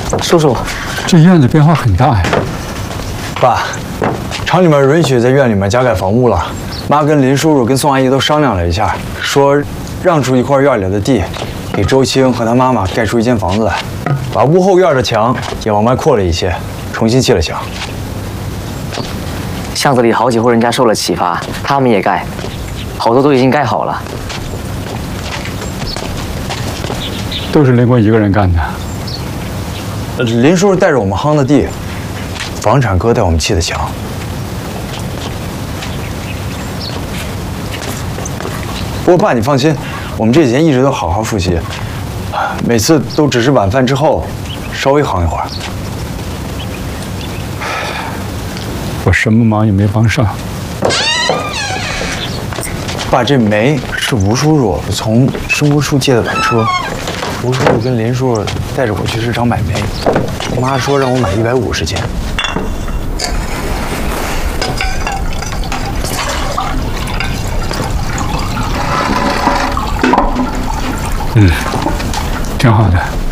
叔叔， 这院子变化很大呀。 爸，厂里面允许在院里面加盖房屋了。妈跟林叔叔跟宋阿姨都商量了一下，说让出一块院里的地，给周青和他妈妈盖出一间房子来，把屋后院的墙也往外扩了一些，重新砌了墙。 巷子里好几户人家受了启发，他们也盖，好多都已经盖好了。 都是林国一个人干的。 林叔叔带着我们夯的地，房产哥带我们砌的墙。不过爸，你放心，我们这几天一直都好好复习，每次都只是晚饭之后稍微夯一会儿。 我什么忙也没帮上。 爸，这煤是吴叔叔从生活处借的板车，吴叔叔跟林叔叔带着我去市场买煤，妈说让我买150斤。 挺好的。